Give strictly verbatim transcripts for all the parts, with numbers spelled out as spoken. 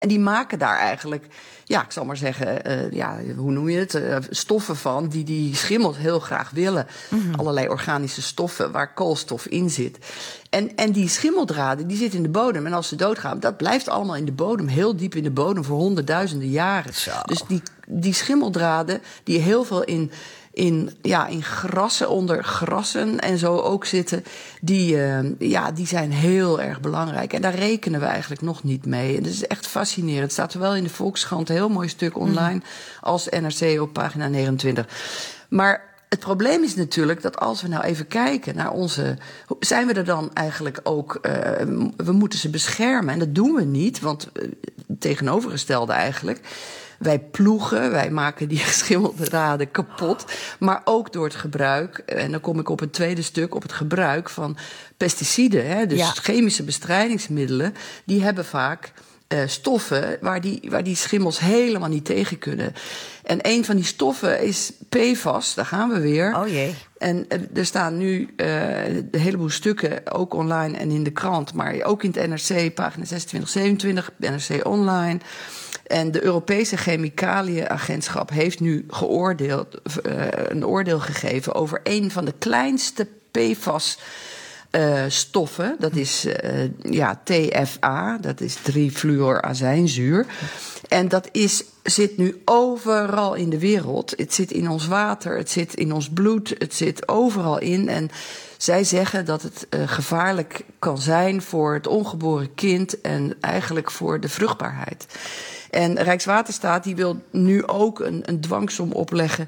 En die maken daar eigenlijk, ja, ik zal maar zeggen, uh, ja, hoe noem je het? Uh, stoffen van die die schimmels heel graag willen. Mm-hmm. Allerlei organische stoffen waar koolstof in zit. En, en die schimmeldraden, die zitten in de bodem. En als ze doodgaan, dat blijft allemaal in de bodem, heel diep in de bodem voor honderdduizenden jaren. Zo. Dus die, die schimmeldraden, die heel veel in... In, ja, in grassen, onder grassen en zo ook zitten, die, uh, ja, die zijn heel erg belangrijk. En daar rekenen we eigenlijk nog niet mee. En dat is echt fascinerend. Het staat wel in de Volkskrant, een heel mooi stuk online, mm. als N R C op pagina negenentwintig. Maar het probleem is natuurlijk dat als we nou even kijken naar onze... zijn we er dan eigenlijk ook... Uh, we moeten ze beschermen en dat doen we niet, want uh, het tegenovergestelde eigenlijk... Wij ploegen, wij maken die geschimmelde draden kapot. Maar ook door het gebruik, en dan kom ik op het tweede stuk, op het gebruik van pesticiden. Hè, dus ja. chemische bestrijdingsmiddelen, die hebben vaak uh, stoffen waar die, waar die schimmels helemaal niet tegen kunnen. En een van die stoffen is P F A S, daar gaan we weer. Oh jee. En uh, er staan nu uh, een heleboel stukken, ook online en in de krant, maar ook in het N R C, pagina zesentwintig, zevenentwintig, N R C online. En de Europese Chemicaliënagentschap heeft nu geoordeeld, uh, een oordeel gegeven over een van de kleinste P F A S uh, stoffen. Dat is uh, ja, T F A, dat is trifluorazijnzuur. En dat is, zit nu overal in de wereld. Het zit in ons water, het zit in ons bloed, het zit overal in. En zij zeggen dat het uh, gevaarlijk kan zijn voor het ongeboren kind en eigenlijk voor de vruchtbaarheid. En Rijkswaterstaat die wil nu ook een, een dwangsom opleggen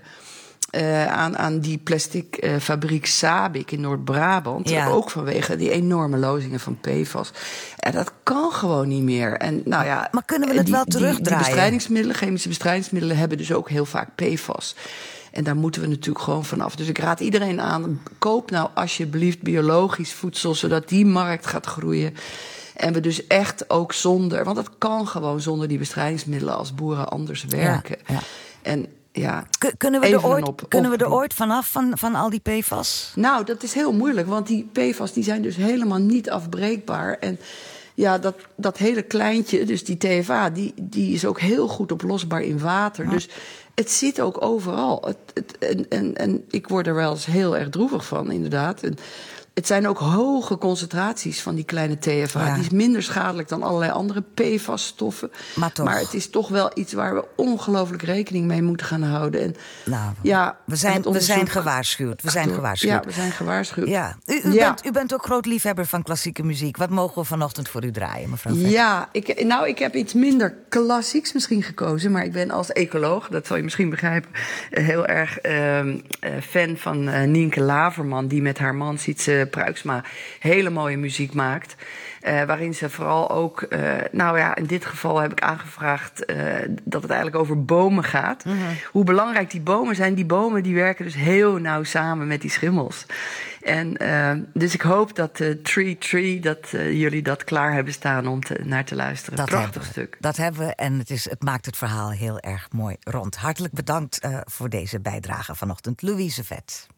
uh, aan, aan die plastic uh, fabriek Sabic in Noord-Brabant. Ja. Ook vanwege die enorme lozingen van P F A S. En dat kan gewoon niet meer. En, nou ja, maar kunnen we het die, wel terugdraaien? Die, die bestrijdingsmiddelen, chemische bestrijdingsmiddelen hebben dus ook heel vaak P F A S. En daar moeten we natuurlijk gewoon vanaf. Dus ik raad iedereen aan, koop nou alsjeblieft biologisch voedsel, zodat die markt gaat groeien. En we dus echt ook zonder... want het kan gewoon zonder die bestrijdingsmiddelen als boeren anders werken. Ja, ja. En ja, K- kunnen we er ooit, op, kunnen we er ooit vanaf van, van al die P F A S? Nou, dat is heel moeilijk, want die P F A S die zijn dus helemaal niet afbreekbaar. En ja, dat, dat hele kleintje, dus die T F A, die, die is ook heel goed oplosbaar in water. Ja. Dus het zit ook overal. Het, het, en, en, en ik word er wel eens heel erg droevig van, inderdaad. En het zijn ook hoge concentraties van die kleine T F A. Ja. Die is minder schadelijk dan allerlei andere P F A S-stoffen. Maar, maar het is toch wel iets waar we ongelooflijk rekening mee moeten gaan houden. En nou, ja, we, zijn, we zijn gewaarschuwd. We zijn gewaarschuwd. Ja, we zijn gewaarschuwd. Ja. U, u, ja. Bent, u bent ook groot liefhebber van klassieke muziek. Wat mogen we vanochtend voor u draaien, mevrouw Vet? Ja, ik, nou, ik heb iets minder klassieks misschien gekozen. Maar ik ben als ecoloog, dat zal je misschien begrijpen, heel erg uh, fan van uh, Nienke Laverman, die met haar man Sietse Pruiksma hele mooie muziek maakt. Uh, waarin ze vooral ook, uh, nou ja, in dit geval heb ik aangevraagd uh, dat het eigenlijk over bomen gaat. Mm-hmm. Hoe belangrijk die bomen zijn. Die bomen die werken dus heel nauw samen met die schimmels. En uh, dus ik hoop dat uh, Tree Tree, dat uh, jullie dat klaar hebben staan om te, naar te luisteren. Dat Prachtig hebben stuk. Dat hebben we en het, is, het maakt het verhaal heel erg mooi rond. Hartelijk bedankt uh, voor deze bijdrage vanochtend, Louise Vet.